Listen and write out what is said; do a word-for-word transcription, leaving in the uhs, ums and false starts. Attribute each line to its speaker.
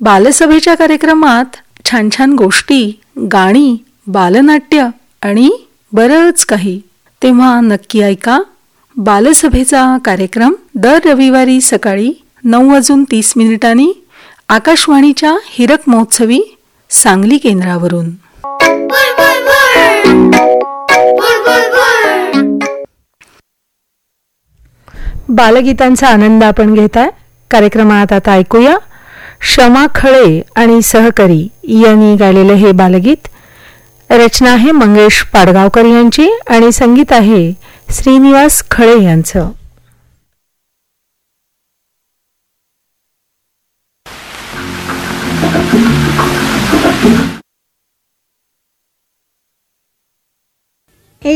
Speaker 1: बालसभेच्या कार्यक्रमात छान छान गोष्टी, गाणी, बालनाट्य आणि बरंच काही. तेव्हा नक्की ऐका बालसभेचा कार्यक्रम दर रविवारी सकाळी नऊ वाजून तीस मिनिटांनी आकाशवाणीच्या हिरक महोत्सवी सांगली केंद्रावरून. बालगीतांचा आनंद आपण घेताय. कार्यक्रमात आता ऐकूया शमा खळे आणि सहकारी यांनी गायलेले हे बालगीत. रचना आहे मंगेश पाडगावकर यांची आणि संगीत आहे श्रीनिवास खळे यांचं.